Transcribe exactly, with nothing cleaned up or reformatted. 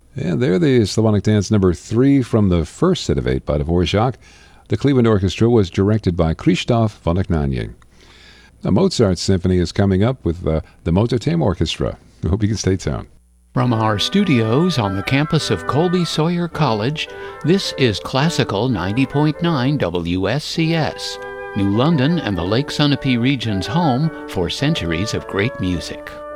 And there, the Slavonic Dance number three from the first set of eight by Dvorak. The Cleveland Orchestra was directed by Krzysztof Vonegnanin. A Mozart symphony is coming up with uh, the Motortheim Orchestra. I hope you can stay tuned. From our studios on the campus of Colby Sawyer College, this is Classical ninety point nine W S C S, New London and the Lake Sunapee region's home for centuries of great music.